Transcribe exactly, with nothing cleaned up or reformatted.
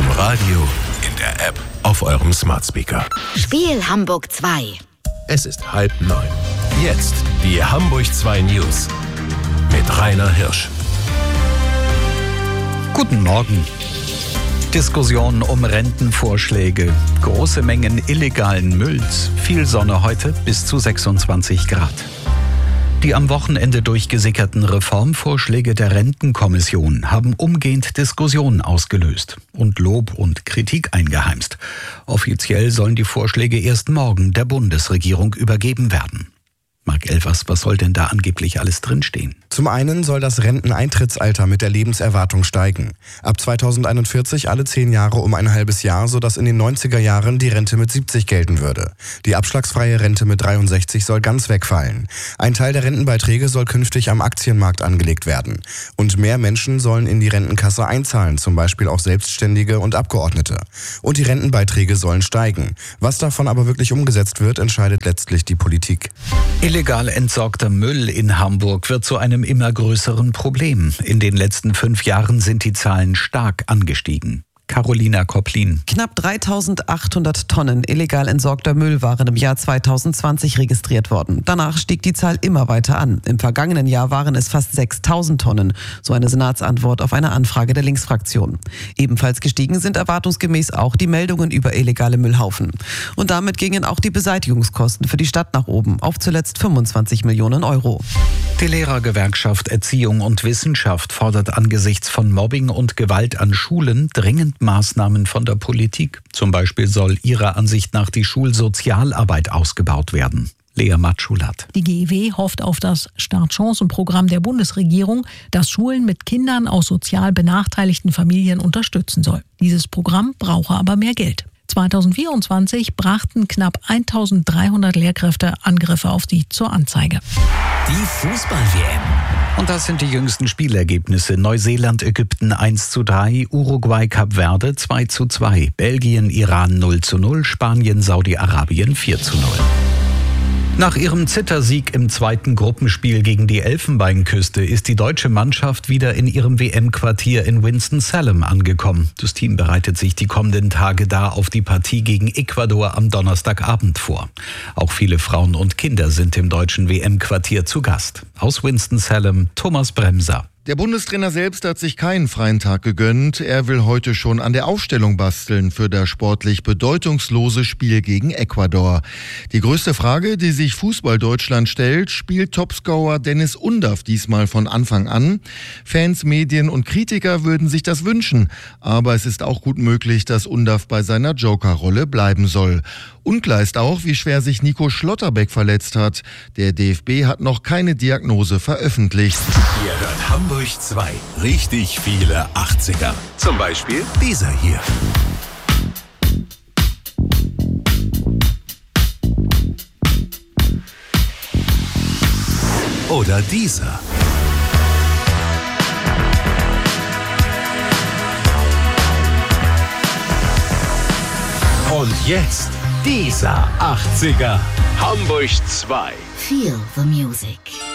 Im Radio, in der App, auf eurem Smart Speaker. Spiel Hamburg zwei. Es ist halb neun. Jetzt die Hamburg zwei News mit Rainer Hirsch. Guten Morgen. Diskussion um Rentenvorschläge, große Mengen illegalen Mülls, viel Sonne heute bis zu sechsundzwanzig Grad. Die am Wochenende durchgesickerten Reformvorschläge der Rentenkommission haben umgehend Diskussionen ausgelöst und Lob und Kritik eingeheimst. Offiziell sollen die Vorschläge erst morgen der Bundesregierung übergeben werden. Marc Elvers, was soll denn da angeblich alles drinstehen? Zum einen soll das Renteneintrittsalter mit der Lebenserwartung steigen. Ab zweitausendeinundvierzig alle zehn Jahre um ein halbes Jahr, sodass in den neunziger Jahren die Rente mit siebzig gelten würde. Die abschlagsfreie Rente mit dreiundsechzig soll ganz wegfallen. Ein Teil der Rentenbeiträge soll künftig am Aktienmarkt angelegt werden. Und mehr Menschen sollen in die Rentenkasse einzahlen, zum Beispiel auch Selbstständige und Abgeordnete. Und die Rentenbeiträge sollen steigen. Was davon aber wirklich umgesetzt wird, entscheidet letztlich die Politik. Illegal entsorgter Müll in Hamburg wird zu einem immer größeren Problem. In den letzten fünf Jahren sind die Zahlen stark angestiegen. Carolina Kopplin. Knapp dreitausendachthundert Tonnen illegal entsorgter Müll waren im Jahr zweitausendzwanzig registriert worden. Danach stieg die Zahl immer weiter an. Im vergangenen Jahr waren es fast sechstausend Tonnen, so eine Senatsantwort auf eine Anfrage der Linksfraktion. Ebenfalls gestiegen sind erwartungsgemäß auch die Meldungen über illegale Müllhaufen. Und damit gingen auch die Beseitigungskosten für die Stadt nach oben, auf zuletzt fünfundzwanzig Millionen Euro. Die Lehrergewerkschaft Erziehung und Wissenschaft fordert angesichts von Mobbing und Gewalt an Schulen dringend Maßnahmen von der Politik. Zum Beispiel soll ihrer Ansicht nach die Schulsozialarbeit ausgebaut werden. Lea Matschulat. Die G E W hofft auf das Startchancenprogramm der Bundesregierung, das Schulen mit Kindern aus sozial benachteiligten Familien unterstützen soll. Dieses Programm brauche aber mehr Geld. zweitausendvierundzwanzig brachten knapp eintausenddreihundert Lehrkräfte Angriffe auf sie zur Anzeige. Die Fußball-W M. Und das sind die jüngsten Spielergebnisse. Neuseeland, Ägypten eins zu drei, Uruguay, Kap Verde zwei zu zwei, Belgien, Iran null zu null, Spanien, Saudi-Arabien vier zu null. Nach ihrem Zittersieg im zweiten Gruppenspiel gegen die Elfenbeinküste ist die deutsche Mannschaft wieder in ihrem W M-Quartier in Winston-Salem angekommen. Das Team bereitet sich die kommenden Tage da auf die Partie gegen Ecuador am Donnerstagabend vor. Auch viele Frauen und Kinder sind im deutschen W M-Quartier zu Gast. Aus Winston-Salem, Thomas Bremser. Der Bundestrainer selbst hat sich keinen freien Tag gegönnt. Er will heute schon an der Aufstellung basteln für das sportlich bedeutungslose Spiel gegen Ecuador. Die größte Frage, die sich Fußball-Deutschland stellt, spielt Topscorer Dennis Undaff diesmal von Anfang an? Fans, Medien und Kritiker würden sich das wünschen. Aber es ist auch gut möglich, dass Undaff bei seiner Joker-Rolle bleiben soll. Unklar ist auch, wie schwer sich Nico Schlotterbeck verletzt hat. Der D F B hat noch keine Diagnose veröffentlicht. Ihr hört Hamburg zwei. Richtig viele achtziger. Zum Beispiel dieser hier. Oder dieser. Und jetzt dieser achtziger. Hamburg zwei. Feel the music.